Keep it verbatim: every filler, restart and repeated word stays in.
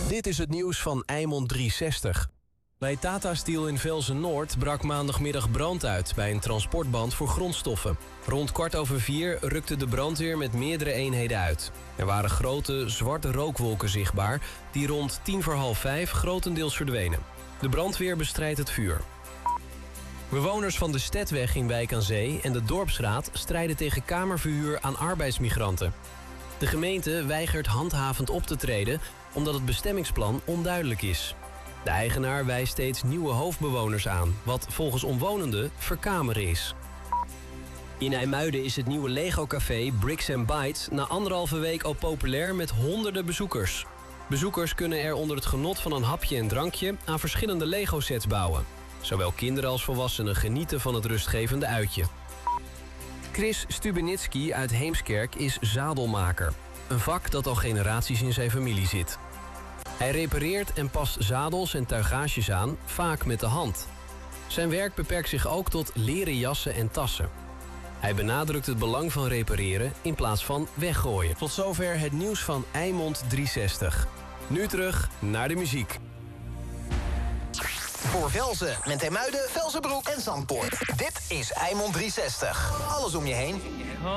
Dit is het nieuws van Eimond driehonderdzestig. Bij Tata Steel in Velzen-Noord brak maandagmiddag brand uit bij een transportband voor grondstoffen. Rond kwart over vier rukte de brandweer met meerdere eenheden uit. Er waren grote, zwarte rookwolken zichtbaar die rond tien voor half vijf grotendeels verdwenen. De brandweer bestrijdt het vuur. Bewoners van de Stedweg in Wijk aan Zee en de Dorpsraad strijden tegen kamerverhuur aan arbeidsmigranten. De gemeente weigert handhavend op te treden omdat het bestemmingsplan onduidelijk is. De eigenaar wijst steeds nieuwe hoofdbewoners aan, wat volgens omwonenden verkameren is. In IJmuiden is het nieuwe Lego-café Bricks and Bytes na anderhalve week al populair met honderden bezoekers. Bezoekers kunnen er onder het genot van een hapje en drankje aan verschillende Lego-sets bouwen. Zowel kinderen als volwassenen genieten van het rustgevende uitje. Chris Stubenitski uit Heemskerk is zadelmaker. Een vak dat al generaties in zijn familie zit. Hij repareert en past zadels en tuigages aan, vaak met de hand. Zijn werk beperkt zich ook tot leren jassen en tassen. Hij benadrukt het belang van repareren in plaats van weggooien. Tot zover het nieuws van Eimond driehonderdzestig. Nu terug naar de muziek. Voor Velzen met IJmuiden, Velzenbroek en Zandpoort. Dit is Eimond driehonderdzestig. Alles om je heen.